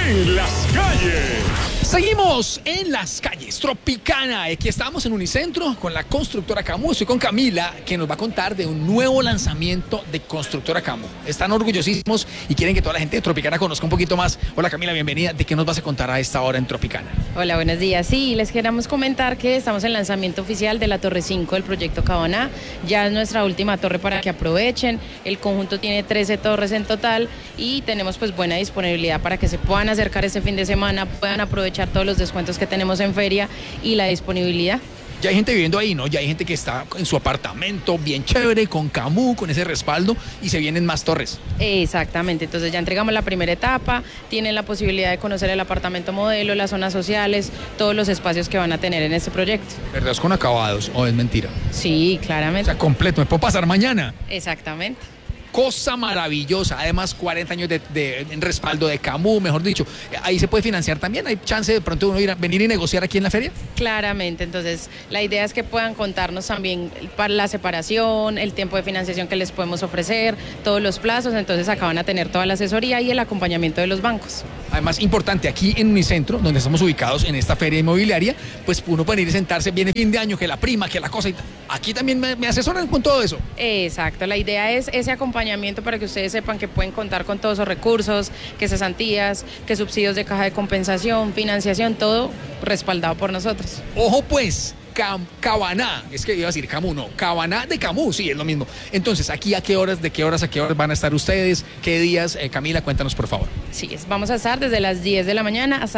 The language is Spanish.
en las calles. Seguimos en las calles, Tropicana. Aquí estamos en Unicentro con la constructora Camu. Estoy con Camila, que nos va a contar de un nuevo lanzamiento de constructora Camu. Están orgullosísimos y quieren que toda la gente de Tropicana conozca un poquito más. Hola Camila, bienvenida. ¿De qué nos vas a contar a esta hora en Tropicana? Hola, buenos días. Sí, les queremos comentar que estamos en el lanzamiento oficial de la Torre 5 del proyecto Cabaná. Ya es nuestra última torre para que aprovechen. El conjunto tiene 13 torres en total y tenemos pues buena disponibilidad para que se puedan acercar este fin de semana, puedan aprovechar todos los descuentos que tenemos en feria y la disponibilidad. Ya hay gente viviendo ahí, ¿no? Ya hay gente que está en su apartamento bien chévere, con Camu, con ese respaldo, y se vienen más torres. Exactamente, entonces ya entregamos la primera etapa, tienen la posibilidad de conocer el apartamento modelo, las zonas sociales, todos los espacios que van a tener en este proyecto. ¿Verdad? ¿Es con acabados o es mentira? Sí, O claramente. sea, completo, me puedo pasar mañana. Exactamente. Cosa maravillosa, además 40 años en respaldo de Camu, mejor dicho. Ahí se puede financiar también, hay chance de pronto uno venir y negociar aquí en la feria. Claramente, entonces la idea es que puedan contarnos también para la separación, el tiempo de financiación que les podemos ofrecer, todos los plazos, entonces acá van a tener toda la asesoría y el acompañamiento de los bancos. Además, importante, aquí en Unicentro, donde estamos ubicados en esta feria inmobiliaria, pues uno puede ir y sentarse, viene fin de año, que la prima, que la cosa, y aquí también me asesoran con todo eso. Exacto, la idea es ese acompañamiento para que ustedes sepan que pueden contar con todos esos recursos, que cesantías, que subsidios de caja de compensación, financiación, todo respaldado por nosotros. Ojo pues, Cabaná, es que iba a decir Camu, no, Cabaná de Camu, sí, es lo mismo. Entonces, ¿aquí a qué horas, de qué horas a qué horas van a estar ustedes? ¿Qué días? Camila, cuéntanos por favor. Sí, vamos a estar desde las 10 de la mañana hasta